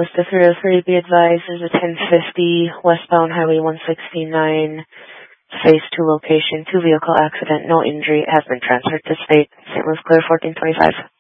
Louis to 303, be advised there's a 1050 westbound Highway 169, Phase 2 location, 2 vehicle accident, no injury, has been transferred to State. St. Louis Clear 1425.